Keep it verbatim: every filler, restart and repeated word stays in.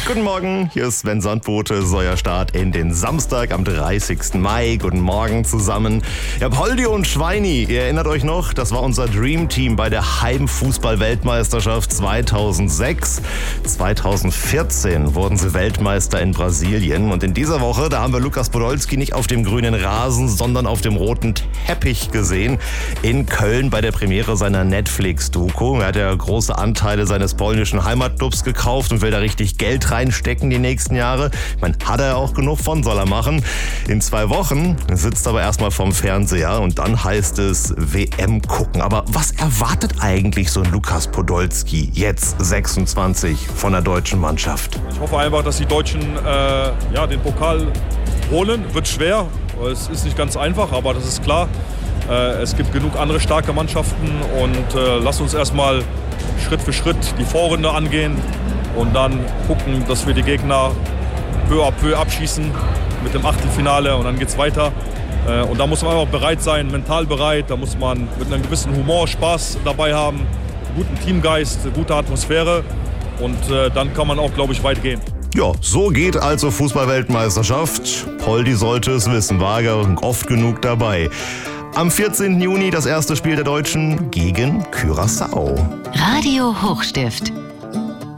Guten Morgen, hier ist Sven Sandbote, Säuerstart in den Samstag am dreißigsten Mai. Guten Morgen zusammen. Ja, Poldi und Schweini, ihr erinnert euch noch, das war unser Dream Team bei der Heimfußball-Weltmeisterschaft zweitausendsechs. zweitausendvierzehn wurden sie Weltmeister in Brasilien. Und in dieser Woche, da haben wir Lukas Podolski nicht auf dem grünen Rasen, sondern auf dem roten Teppich gesehen. In Köln bei der Premiere seiner Netflix-Doku. Er hat ja große Anteile seines polnischen Heimatclubs gekauft und will da richtig Geld reinstecken die nächsten Jahre. Ich meine, hat er ja auch genug von, soll er machen. In zwei Wochen sitzt er aber erstmal vorm Fernseher und dann heißt es W M gucken. Aber was erwartet eigentlich so ein Lukas Podolski, jetzt sechsundzwanzig, von der deutschen Mannschaft? Ich hoffe einfach, dass die Deutschen äh, ja, den Pokal holen. Wird schwer, es ist nicht ganz einfach, aber das ist klar. Äh, es gibt genug andere starke Mannschaften und äh, lasst uns erstmal Schritt für Schritt die Vorrunde angehen und dann gucken, dass wir die Gegner peu à peu abschießen mit dem Achtelfinale und dann geht's weiter. Äh, und da muss man einfach bereit sein, mental bereit, da muss man mit einem gewissen Humor, Spaß dabei haben, guten Teamgeist, gute Atmosphäre und äh, dann kann man auch, glaube ich, weit gehen. Ja, so geht also Fußball-Weltmeisterschaft. Poldi sollte es wissen, war ja oft genug dabei. Am vierzehnten Juni das erste Spiel der Deutschen gegen Curaçao. Radio Hochstift.